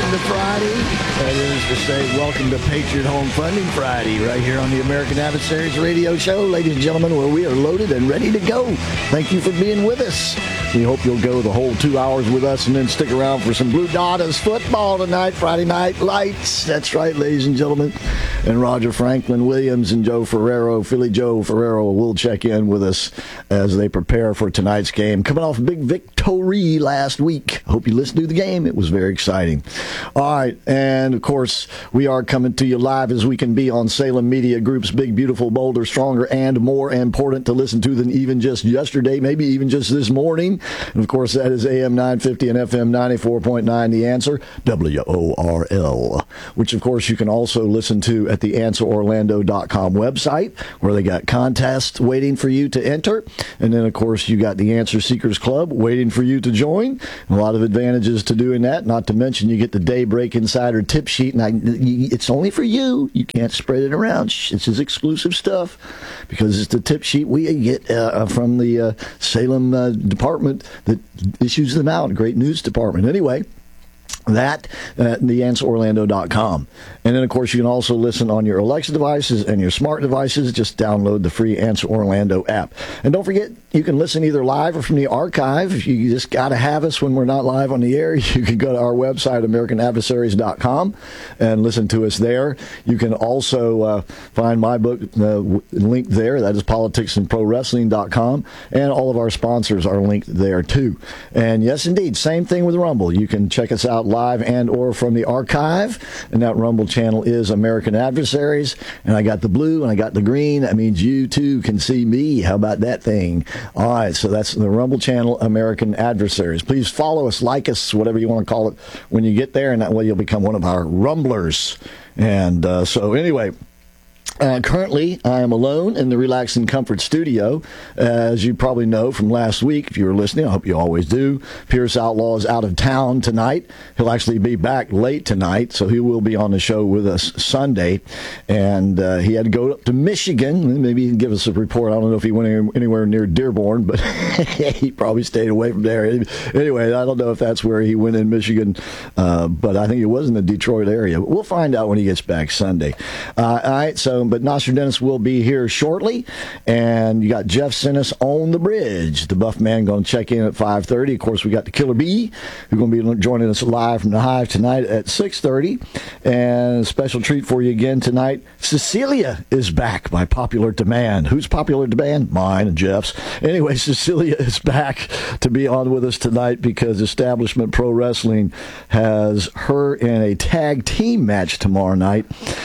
welcome to Friday. That is to say, welcome to Patriot Home Funding Friday, right here on the American Adversaries Radio Show, ladies and gentlemen, where we are loaded and ready to go. Thank you for being with us. We hope you'll go the whole 2 hours with us and then stick around for some Blue Dottas football tonight, Friday Night Lights. That's right, ladies and gentlemen. And Roger Franklin Williams and Joe Ferrero, Philly Joe Ferrero, will check in with us as they prepare for tonight's game. Coming off a big victory last week. Hope you listened to the game. It was very exciting. All right, and of course, we are coming to you live as we can be on Salem Media Group's Big, Beautiful, Bolder, Stronger, and more important to listen to than even just yesterday, maybe even just this morning. And of course, that is AM 950 and FM 94.9, The Answer, WORL, which of course you can also listen to at the AnswerOrlando.com website, where they got contests waiting for you to enter. And then, of course, you got the Answer Seekers Club waiting for you to join. A lot of advantages to doing that, not to mention you get the Daybreak Insider tip sheet, and it's only for you. You can't spread it around. It's his exclusive stuff because it's the tip sheet we get from the Salem department that issues them out. A great news department. Anyway, that at theanswerorlando.com. And then, of course, you can also listen on your Alexa devices and your smart devices. Just download the free Answer Orlando app. And don't forget, you can listen either live or from the archive. You just got to have us when we're not live on the air. You can go to our website, AmericanAdversaries.com, and listen to us there. You can also find my book linked there. That is politicsandprowrestling.com. And all of our sponsors are linked there, too. And yes, indeed, same thing with Rumble. You can check us out live and or from the archive. And that Rumble channel is American Adversaries. And I got the blue and I got the green. That means you, too, can see me. How about that thing? All right, so that's the Rumble channel, American Adversaries. Please follow us, like us, whatever you want to call it, when you get there, and that way you'll become one of our Rumblers. And so anyway, currently, I am alone in the Relax and Comfort studio. As you probably know from last week, if you were listening, I hope you always do, Pierce Outlaw is out of town tonight. He'll actually be back late tonight, so he will be on the show with us Sunday. And he had to go up to Michigan. Maybe he can give us a report. I don't know if he went anywhere near Dearborn, but he probably stayed away from there. Anyway, I don't know if that's where he went in Michigan, but I think it was in the Detroit area. But we'll find out when he gets back Sunday. All right, so but Nostradamus will be here shortly, and you got Jeff Sinnis on the bridge. The Buff Man going to check in at 5:30. Of course, we got the Killer Bee, who's going to be joining us live from the Hive tonight at 6:30. And a special treat for you again tonight, Cecilia is back by popular demand. Whose popular demand? Mine and Jeff's. Anyway, Cecilia is back to be on with us tonight because Establishment Pro Wrestling has her in a tag team match tomorrow night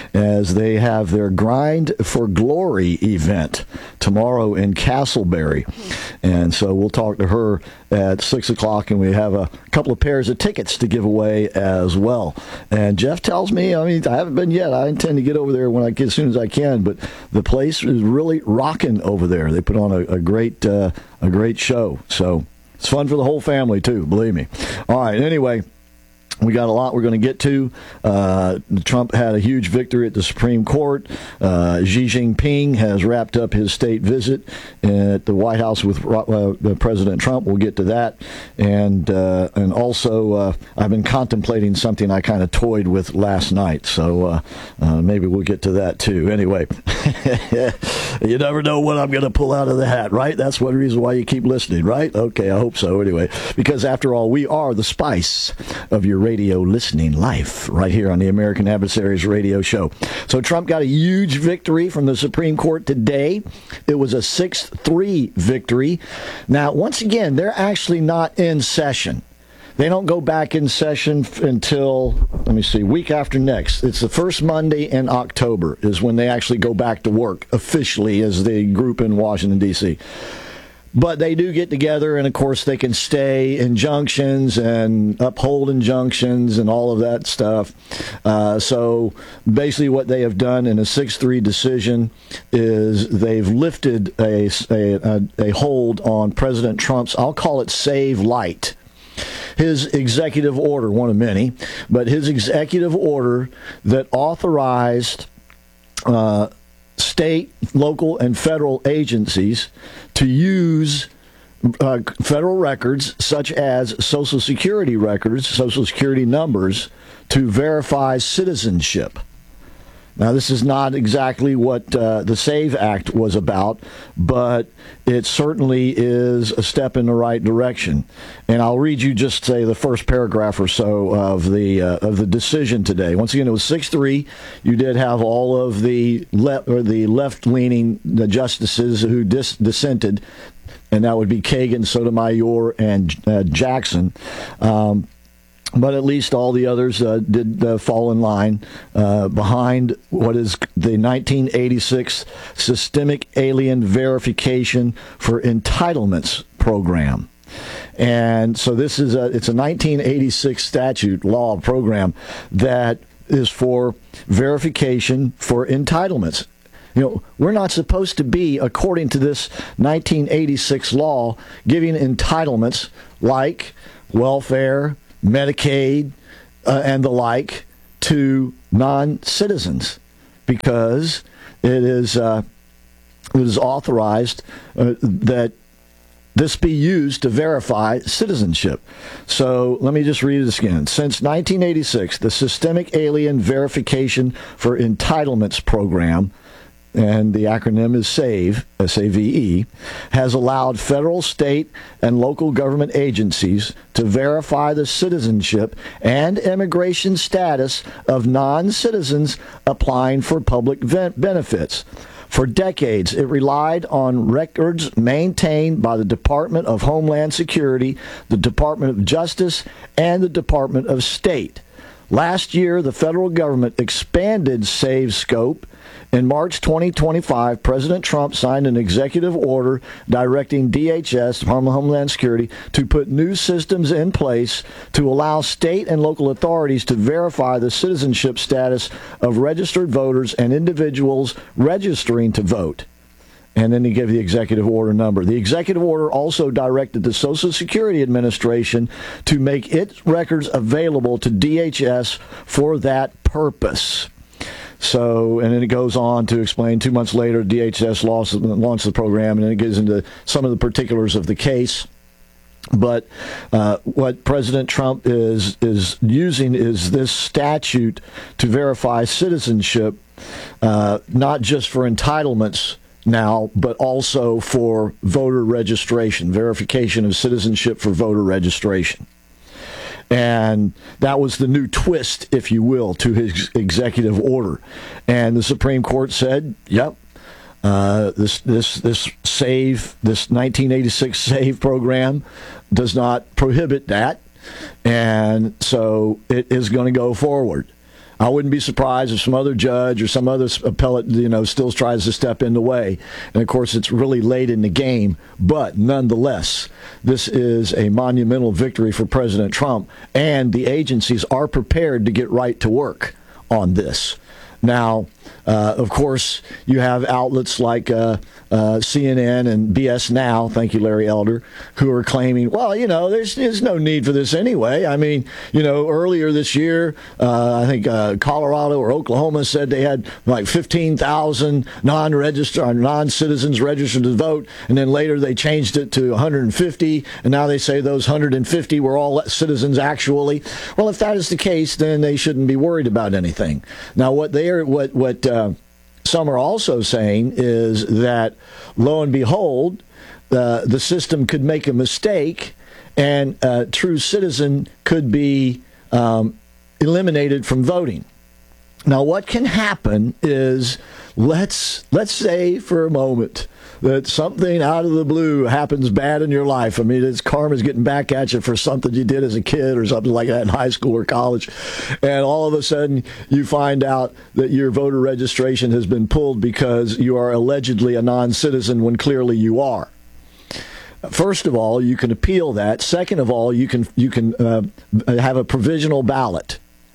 as they have their Grind for Glory event tomorrow in Castleberry. And so we'll talk to her at 6 o'clock, and we have a couple of pairs of tickets to give away as well. And Jeff tells me, I mean, I haven't been yet. I intend to get over there when I get as soon as I can, but the place is really rocking over there. They put on a great show. So it's fun for the whole family, too, believe me. All right, anyway, we got a lot we're going to get to. Trump had a huge victory at the Supreme Court. Xi Jinping has wrapped up his state visit at the White House with President Trump. We'll get to that. And also, I've been contemplating something I kind of toyed with last night. So maybe we'll get to that, too. Anyway, you never know what I'm going to pull out of the hat, right? That's one reason why you keep listening, right? Okay, I hope so. Anyway, because after all, we are the spice of your radio listening life right here on the American Adversaries Radio Show. So Trump got a huge victory from the Supreme Court today. It was a 6-3 victory. Now, once again, they're actually not in session. They don't go back in session until, week after next. It's the first Monday in October is when they actually go back to work officially as the group in Washington, D.C. But they do get together, and, of course, they can stay injunctions and uphold injunctions and all of that stuff. So basically what they have done in a 6-3 decision is they've lifted a hold on President Trump's, I'll call it Save Light. His executive order, one of many, but his executive order that authorized state, local, and federal agencies to use federal records such as Social Security records, Social Security numbers, to verify citizenship. Now, this is not exactly what the SAVE Act was about, but it certainly is a step in the right direction. And I'll read you just, say, the first paragraph or so of the decision today. Once again, it was 6-3. You did have all of the left-leaning justices who dissented, and that would be Kagan, Sotomayor, and Jackson. But at least all the others did fall in line behind what is the 1986 Systemic Alien Verification for Entitlements Program. And so it's a 1986 statute law program that is for verification for entitlements. You know, we're not supposed to be, according to this 1986 law, giving entitlements like welfare, Medicaid, and the like to non-citizens, because it is authorized that this be used to verify citizenship. So let me just read this again. Since 1986, the Systemic Alien Verification for Entitlements Program, and the acronym is SAVE, S-A-V-E, has allowed federal, state, and local government agencies to verify the citizenship and immigration status of non-citizens applying for public benefits. For decades, it relied on records maintained by the Department of Homeland Security, the Department of Justice, and the Department of State. Last year, the federal government expanded SAVE's scope. In March 2025, President Trump signed an executive order directing DHS, Department of Homeland Security, to put new systems in place to allow state and local authorities to verify the citizenship status of registered voters and individuals registering to vote. And then he gave the executive order number. The executive order also directed the Social Security Administration to make its records available to DHS for that purpose. So, and then it goes on to explain 2 months later, DHS launched the program, and then it gets into some of the particulars of the case. But what President Trump is using is this statute to verify citizenship, not just for entitlements now, but also for voter registration, verification of citizenship for voter registration. And that was the new twist, if you will, to his executive order. And the Supreme Court said, yep, this SAVE, this 1986 SAVE program does not prohibit that. And so it is going to go forward. I wouldn't be surprised if some other judge or some other appellate, still tries to step in the way. And, of course, it's really late in the game. But, nonetheless, this is a monumental victory for President Trump. And the agencies are prepared to get right to work on this. Now, of course, you have outlets like CNN and BS Now, thank you, Larry Elder, who are claiming, well, there's no need for this anyway. I mean, earlier this year, I think Colorado or Oklahoma said they had like 15,000 non-citizens registered to vote, and then later they changed it to 150, and now they say those 150 were all citizens actually. Well, if that is the case, then they shouldn't be worried about anything. Now, what some are also saying is that, lo and behold, the system could make a mistake, and a true citizen could be eliminated from voting. Now, what can happen is, let's say for a moment that something out of the blue happens bad in your life. I mean, it's karma's getting back at you for something you did as a kid or something like that in high school or college. And all of a sudden you find out that your voter registration has been pulled because you are allegedly a non-citizen when clearly you are. First of all, you can appeal that. Second of all, you can have a provisional ballot,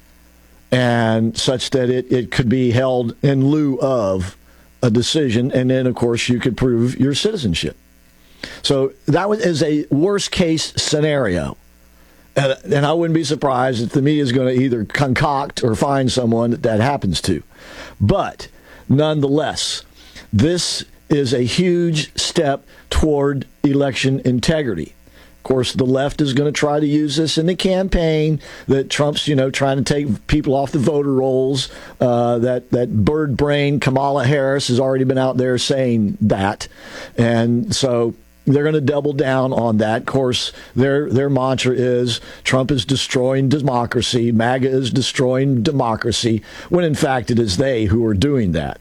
and such that it could be held in lieu of a decision, and then, of course, you could prove your citizenship. So that is a worst-case scenario. And I wouldn't be surprised if the media is going to either concoct or find someone that happens to. But, nonetheless, this is a huge step toward election integrity. Of course, the left is going to try to use this in the campaign, that Trump's, trying to take people off the voter rolls, that bird brain Kamala Harris has already been out there saying that. And so they're going to double down on that. Of course, their mantra is Trump is destroying democracy, MAGA is destroying democracy, when in fact it is they who are doing that.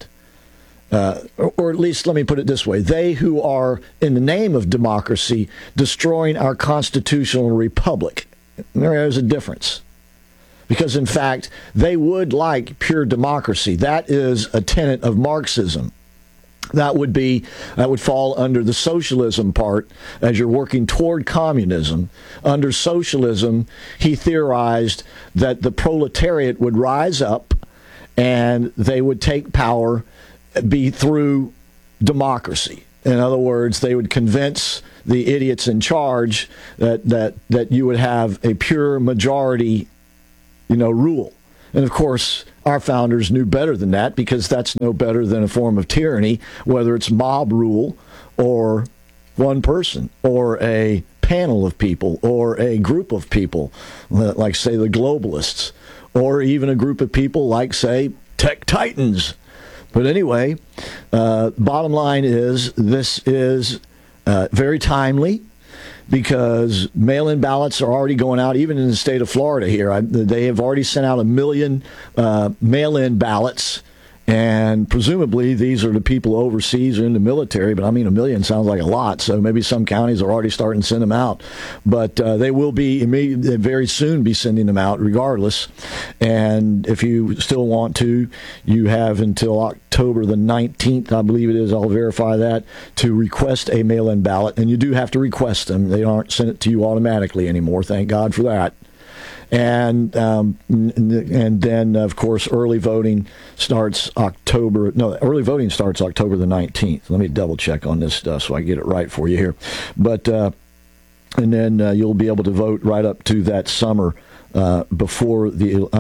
Or at least, let me put it this way, they who are, in the name of democracy, destroying our constitutional republic. There's a difference. Because, in fact, they would like pure democracy. That is a tenet of Marxism. That would fall under the socialism part as you're working toward communism. Under socialism, he theorized that the proletariat would rise up and they would take power be through democracy. In other words, they would convince the idiots in charge that you would have a pure majority, rule. And of course, our founders knew better than that, because that's no better than a form of tyranny, whether it's mob rule or one person or a panel of people or a group of people, like, say, the globalists, or even a group of people like, say, tech titans. But anyway, bottom line is this is very timely, because mail-in ballots are already going out, even in the state of Florida here. They have already sent out 1 million mail-in ballots, and presumably these are the people overseas or in the military, but 1 million sounds like a lot, so maybe some counties are already starting to send them out. But they will be very soon be sending them out regardless. And if you still want to, you have until October the 19th, I believe it is, I'll verify that, to request a mail-in ballot. And you do have to request them. They aren't sent it to you automatically anymore. Thank God for that. And then, of course, early voting starts October the 19th. Let me double check on this stuff so I get it right for you here. But and then you'll be able to vote right up to that Sunday before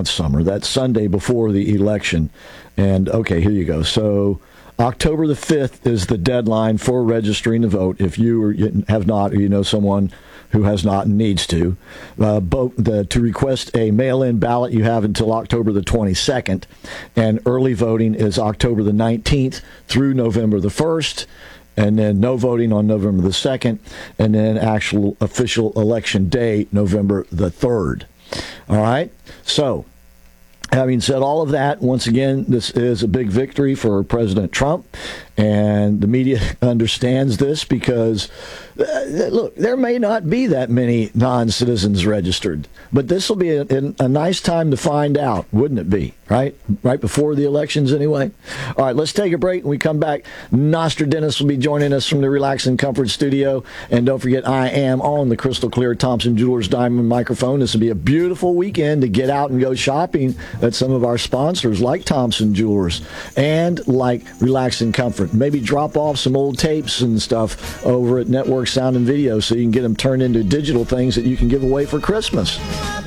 the election. And okay, here you go. So October the 5th is the deadline for registering to vote. If you have not, or you know someone who has not and needs to request a mail-in ballot, you have until October the 22nd, and early voting is October the 19th through November the 1st, and then no voting on November the 2nd, and then actual official election day, November the 3rd. All right? So, having said all of that, once again, this is a big victory for President Trump, and the media understands this because, look, there may not be that many non-citizens registered, but this will be a nice time to find out, wouldn't it be, right? Right before the elections anyway. All right, let's take a break. When we come back, Nostradamus will be joining us from the Relax and Comfort studio, and don't forget, I am on the crystal clear Thompson Jewelers Diamond microphone. This will be a beautiful weekend to get out and go shopping at some of our sponsors like Thompson Jewelers and like Relax and Comfort. Maybe drop off some old tapes and stuff over at Network Sound and Video so you can get them turned into digital things that you can give away for Christmas.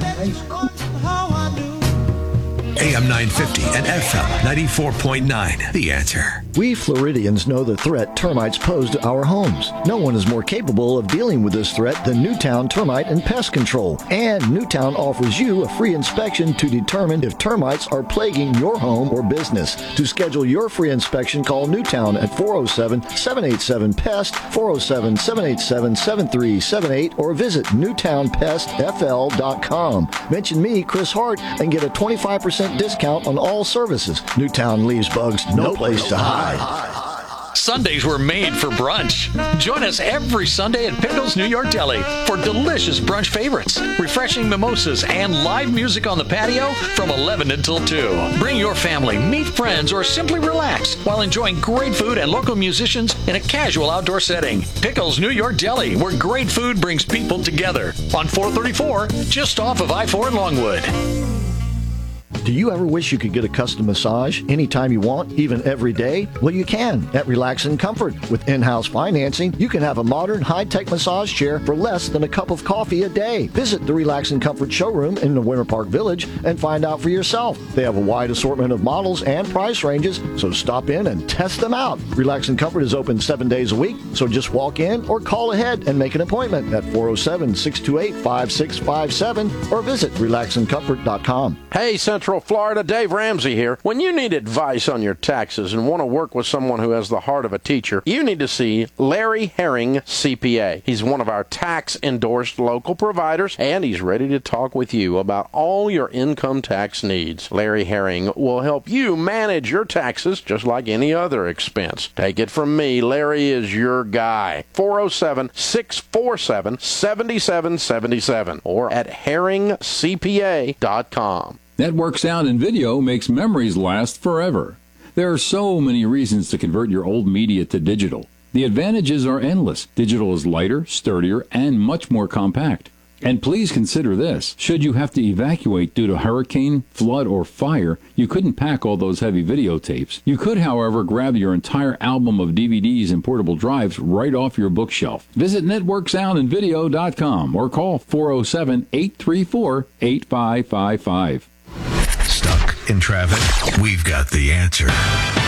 AM 950 and FM 94.9. The Answer. We Floridians know the threat termites pose to our homes. No one is more capable of dealing with this threat than Newtown Termite and Pest Control. And Newtown offers you a free inspection to determine if termites are plaguing your home or business. To schedule your free inspection, call Newtown at 407-787-PEST, 407-787-7378, or visit newtownpestfl.com. Mention me, Chris Hart, and get a 25% discount on all services. Newtown leaves bugs no place to hide. Sundays were made for brunch. Join us every Sunday at Pickles New York Deli for delicious brunch favorites, refreshing mimosas, and live music on the patio from 11 until 2. Bring your family, meet friends, or simply relax while enjoying great food and local musicians in a casual outdoor setting. Pickles New York Deli, where great food brings people together. On 434, just off of I-4 in Longwood. Do you ever wish you could get a custom massage anytime you want, even every day? Well, you can at Relax and Comfort. With in-house financing, you can have a modern, high-tech massage chair for less than a cup of coffee a day. Visit the Relax and Comfort showroom in the Winter Park Village and find out for yourself. They have a wide assortment of models and price ranges, so stop in and test them out. Relax and Comfort is open 7 days a week, so just walk in or call ahead and make an appointment at 407-628-5657 or visit relaxandcomfort.com. Hey, Central Florida, Dave Ramsey here. When you need advice on your taxes and want to work with someone who has the heart of a teacher, you need to see Larry Herring, CPA. He's one of our tax-endorsed local providers, and he's ready to talk with you about all your income tax needs. Larry Herring will help you manage your taxes just like any other expense. Take it from me, Larry is your guy. 407-647-7777 or at herringcpa.com. Network Sound and Video makes memories last forever. There are so many reasons to convert your old media to digital. The advantages are endless. Digital is lighter, sturdier, and much more compact. And please consider this. Should you have to evacuate due to hurricane, flood, or fire, you couldn't pack all those heavy videotapes. You could, however, grab your entire album of DVDs and portable drives right off your bookshelf. Visit networksoundandvideo.com or call 407-834-8555. Stuck in traffic? We've got the answer.